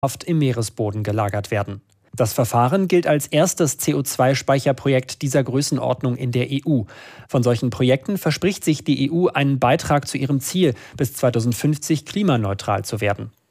oft im Meeresboden gelagert werden. Das Verfahren gilt als erstes CO2-Speicherprojekt dieser Größenordnung in der EU. Von solchen Projekten verspricht sich die EU einen Beitrag zu ihrem Ziel, bis 2050 klimaneutral zu werden.